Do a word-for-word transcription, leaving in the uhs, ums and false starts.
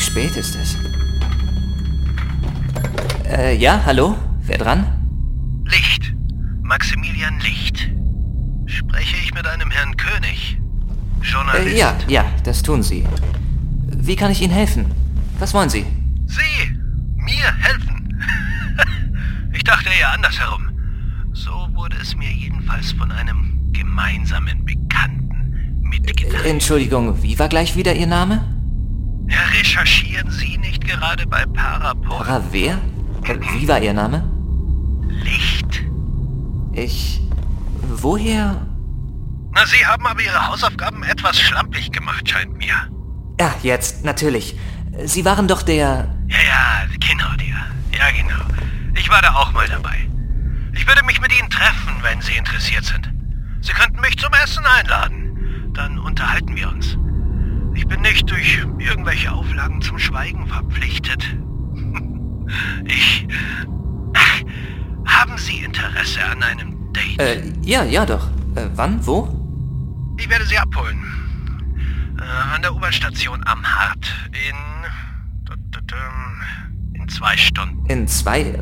spät ist es? Äh, ja, hallo? Wer dran? Licht. Maximilian Licht. Spreche ich mit einem Herrn König? Journalist? Äh, ja, ja, das tun Sie. Wie kann ich Ihnen helfen? Was wollen Sie? Sie? Mir helfen? Ich dachte eher andersherum. So wurde es mir jedenfalls von einem gemeinsamen Bekannten mitgeteilt. Äh, Entschuldigung, wie war gleich wieder Ihr Name? Ja, recherchieren Sie nicht gerade bei Paraport? Para wer? Äh, Wie war Ihr Name? Licht. Ich... Woher... Na, Sie haben aber Ihre Hausaufgaben etwas schlampig gemacht, scheint mir. Ja, jetzt, natürlich. Sie waren doch der... Ja, ja, genau, der. Ja, genau. Ich war da auch mal dabei. Ich würde mich mit Ihnen treffen, wenn Sie interessiert sind. Sie könnten mich zum Essen einladen. Dann unterhalten wir uns. Ich bin nicht durch irgendwelche Auflagen zum Schweigen verpflichtet. Ich... Ach, haben Sie Interesse an einem Date? Äh, ja, ja doch. Äh, wann? Wo? Ich werde Sie abholen. Äh, an der U-Bahn-Station am Hart. In... in zwei Stunden. In zwei...